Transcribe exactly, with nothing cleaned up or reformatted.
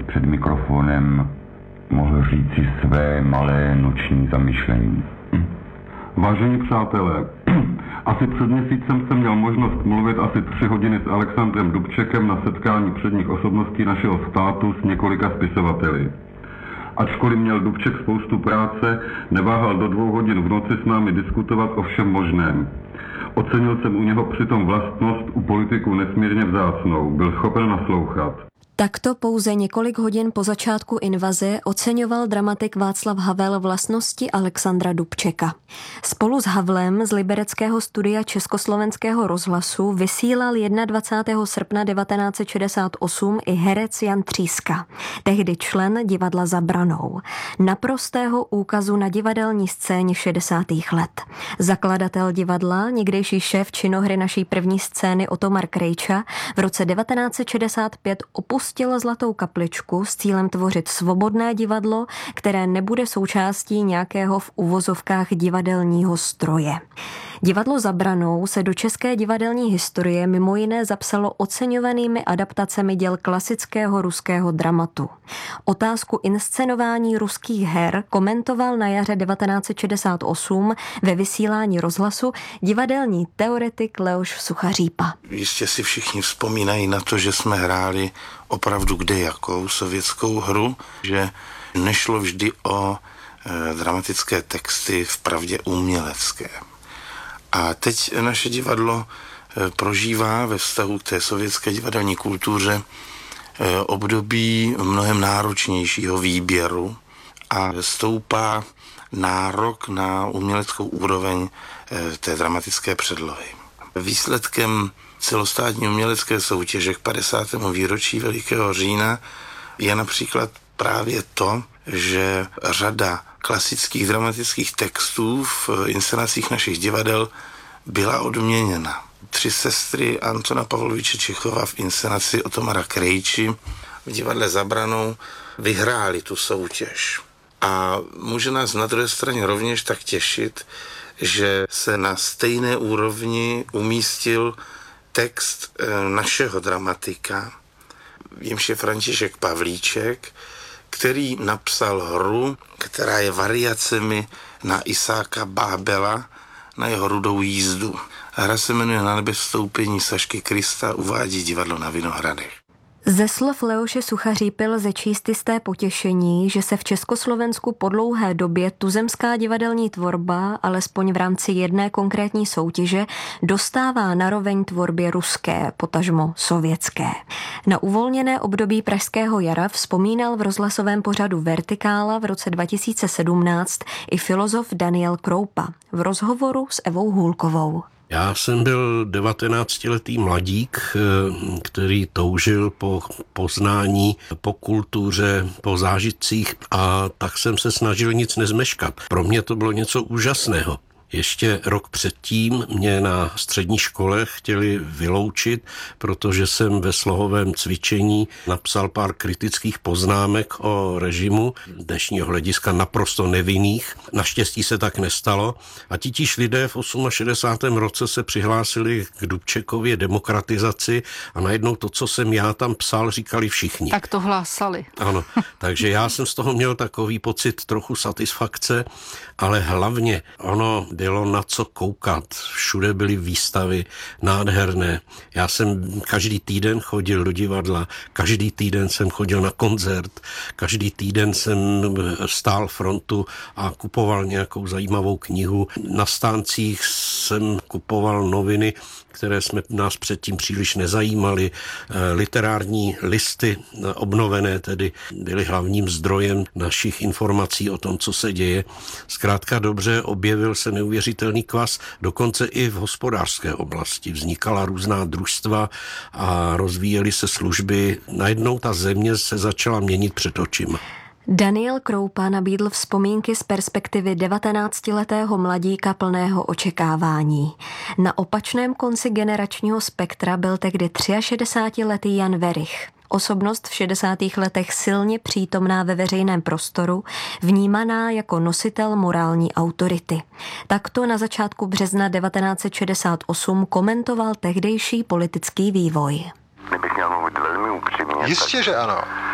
před mikrofonem mohl říci své malé noční zamyšlení. Vážení přátelé, asi před měsícem jsem měl možnost mluvit asi tři hodiny s Alexandrem Dubčekem na setkání předních osobností našeho státu s několika spisovateli. Ačkoliv měl Dubček spoustu práce, neváhal do dvou hodin v noci s námi diskutovat o všem možném. Ocenil jsem u něho přitom vlastnost u politiků nesmírně vzácnou. Byl schopen naslouchat. Takto pouze několik hodin po začátku invaze oceňoval dramatik Václav Havel vlastnosti Alexandra Dubčeka. Spolu s Havlem z libereckého studia Československého rozhlasu vysílal dvacátého prvního srpna devatenáct set šedesát osm i herec Jan Tříska, tehdy člen divadla Za branou, naprostého úkazu na divadelní scéně šedesátých let. Zakladatel divadla, někdejší šéf činohry naší první scény Otomar Krejča, v roce devatenáct set šedesát pět opustil Zlatou kapličku s cílem tvořit svobodné divadlo, které nebude součástí nějakého v uvozovkách divadelního stroje. Divadlo Za branou se do české divadelní historie mimo jiné zapsalo oceňovanými adaptacemi děl klasického ruského dramatu. Otázku inscenování ruských her komentoval na jaře devatenáct set šedesát osm ve vysílání rozhlasu divadelní teoretik Leoš Suchařípa. Jistě si všichni vzpomínají na to, že jsme hráli opravdu kdejakou sovětskou hru, že nešlo vždy o e, dramatické texty vpravdě umělecké. A teď naše divadlo e, prožívá ve vztahu k té sovětské divadelní kultuře e, období mnohem náročnějšího výběru a stoupá nárok na uměleckou úroveň e, té dramatické předlohy. Výsledkem celostátní umělecké soutěže k padesátému výročí Velikého října je například právě to, že řada klasických dramatických textů v inscenacích našich divadel byla odměněna. Tři sestry Antona Pavloviče Čechova v inscenaci Otomara Krejči v divadle Za branou vyhráli tu soutěž. A může nás na druhé straně rovněž tak těšit, že se na stejné úrovni umístil text našeho dramatika, jímž je František Pavlíček, který napsal hru, která je variacemi na Isáka Bábela, na jeho Rudou jízdu. Hra se jmenuje Na nebe vstoupení Sašky Krista, uvádí divadlo na Vinohradech. Ze slov Leoše Suchařípy lze číst jisté potěšení, že se v Československu po dlouhé době tuzemská divadelní tvorba, alespoň v rámci jedné konkrétní soutěže, dostává na roveň tvorbě ruské, potažmo sovětské. Na uvolněné období Pražského jara vzpomínal v rozhlasovém pořadu Vertikála v roce dva tisíce sedmnáct i filozof Daniel Kroupa v rozhovoru s Evou Hůlkovou. Já jsem byl devatenáctiletý mladík, který toužil po poznání, po kultuře, po zážitcích a tak jsem se snažil nic nezmeškat. Pro mě to bylo něco úžasného. Ještě rok předtím mě na střední škole chtěli vyloučit, protože jsem ve slohovém cvičení napsal pár kritických poznámek o režimu, dnešního hlediska naprosto nevinných. Naštěstí se tak nestalo a titíž lidé v šedesátém osmém roce se přihlásili k Dubčekově demokratizaci a najednou to, co jsem já tam psal, říkali všichni. Tak to hlásali. Ano, takže já jsem z toho měl takový pocit trochu satisfakce, ale hlavně ono bylo na co koukat. Všude byly výstavy nádherné. Já jsem každý týden chodil do divadla, každý týden jsem chodil na koncert, každý týden jsem stál frontu a kupoval nějakou zajímavou knihu. Na stáncích jsem kupoval noviny, které jsme nás předtím příliš nezajímaly. Literární listy obnovené tedy byly hlavním zdrojem našich informací o tom, co se děje. Zkrátka dobře, objevil se neuvěřitelný kvas, dokonce i v hospodářské oblasti. Vznikala různá družstva a rozvíjely se služby. Najednou ta země se začala měnit před očima. Daniel Kroupa nabídl vzpomínky z perspektivy devatenáctiletého mladíka plného očekávání. Na opačném konci generačního spektra byl tehdy šedesátiletý Jan Werich. Osobnost v šedesátých letech silně přítomná ve veřejném prostoru, vnímaná jako nositel morální autority. Takto na začátku března devatenáct set šedesát osm komentoval tehdejší politický vývoj. Kdybych měl mluvit velmi upřímně. Jistě, tak... že ano.